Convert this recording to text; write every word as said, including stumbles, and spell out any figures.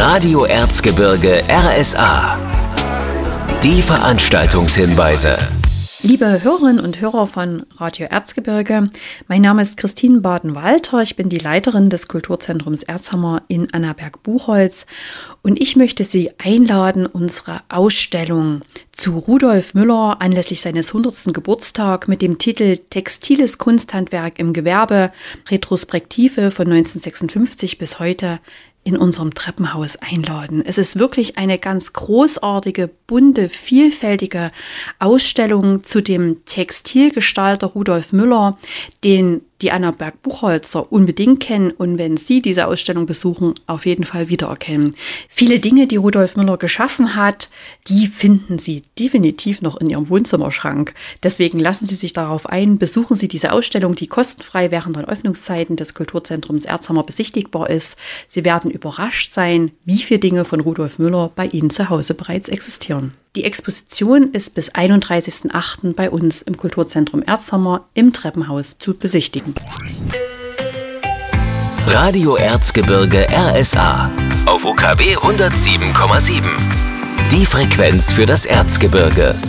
Radio Erzgebirge R S A. Die Veranstaltungshinweise. Liebe Hörerinnen und Hörer von Radio Erzgebirge, mein Name ist Christine Baden-Walter. Ich bin die Leiterin des Kulturzentrums Erzhammer in Annaberg-Buchholz und ich möchte Sie einladen, unsere Ausstellung zu Rudolf Müller anlässlich seines hundertsten Geburtstag mit dem Titel Textiles Kunsthandwerk im Gewerbe, Retrospektive von neunzehnhundertsechsundfünfzig bis heute in unserem Treppenhaus einladen. Es ist wirklich eine ganz großartige, bunte, vielfältige Ausstellung zu dem Textilgestalter Rudolf Müller, den die Annaberg-Buchholzer unbedingt kennen und wenn Sie diese Ausstellung besuchen, auf jeden Fall wiedererkennen. Viele Dinge, die Rudolf Müller geschaffen hat, die finden Sie definitiv noch in Ihrem Wohnzimmerschrank. Deswegen lassen Sie sich darauf ein, besuchen Sie diese Ausstellung, die kostenfrei während der Öffnungszeiten des Kulturzentrums Erzhammer besichtigbar ist. Sie werden überrascht sein, wie viele Dinge von Rudolf Müller bei Ihnen zu Hause bereits existieren. Die Exposition ist bis einunddreißigsten achten bei uns im Kulturzentrum Erzhammer im Treppenhaus zu besichtigen. Radio Erzgebirge R S A auf U K W hundertsieben Komma sieben. Die Frequenz für das Erzgebirge.